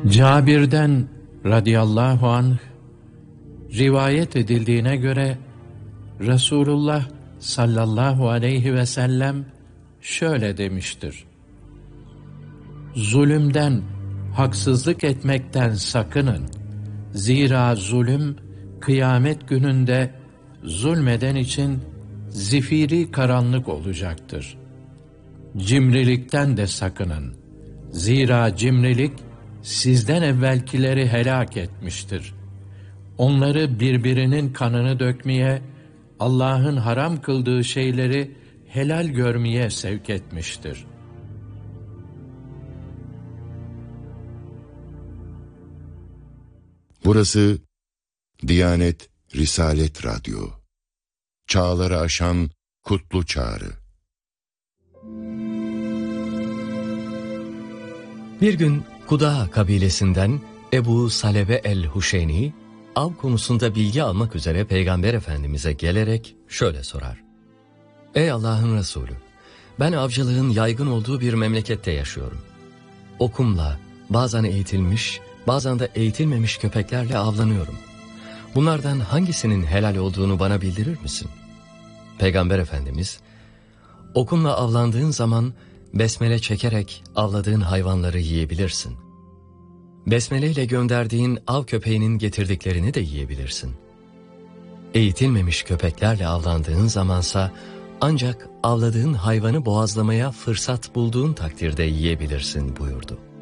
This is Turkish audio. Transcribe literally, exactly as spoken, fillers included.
Cabir'den radıyallahu anh rivayet edildiğine göre Resulullah sallallahu aleyhi ve sellem şöyle demiştir: zulümden, haksızlık etmekten sakının. Zira zulüm kıyamet gününde zulmeden için zifiri karanlık olacaktır. Cimrilikten de sakının. Zira cimrilik sizden evvelkileri helak etmiştir. Onları birbirinin kanını dökmeye, Allah'ın haram kıldığı şeyleri helal görmeye sevk etmiştir. Burası Diyanet Risalet Radyo. Çağları aşan kutlu çağrı. Bir gün Kudaa kabilesinden Ebu Salebe el-Huşeyni, av konusunda bilgi almak üzere Peygamber Efendimiz'e gelerek şöyle sorar: Ey Allah'ın Resulü, ben avcılığın yaygın olduğu bir memlekette yaşıyorum. Okumla, bazen eğitilmiş, bazen de eğitilmemiş köpeklerle avlanıyorum. Bunlardan hangisinin helal olduğunu bana bildirir misin? Peygamber Efendimiz, okunla avlandığın zaman besmele çekerek avladığın hayvanları yiyebilirsin. Besmele ile gönderdiğin av köpeğinin getirdiklerini de yiyebilirsin. Eğitilmemiş köpeklerle avlandığın zamansa ancak avladığın hayvanı boğazlamaya fırsat bulduğun takdirde yiyebilirsin buyurdu.